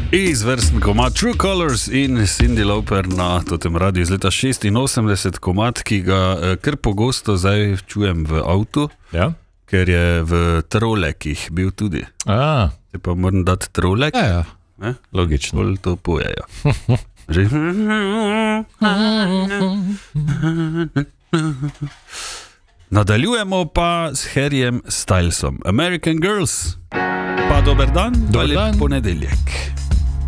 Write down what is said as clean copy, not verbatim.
Izvrsten komad True Colors in Cyndi Lauper na tem radiju iz leta 86, komad, ki ga kar pogosto zdaj čujem v avtu, Ja? ker je v trolekih bil tudi. Se pa moram dati trolek, Ja. ne? Logično. Bolj to pojejo. Že... Nadaljujemo pa s Harryjem Stylesom. American Girls. Pa dober dan, Dober ali dan. ponedeljek.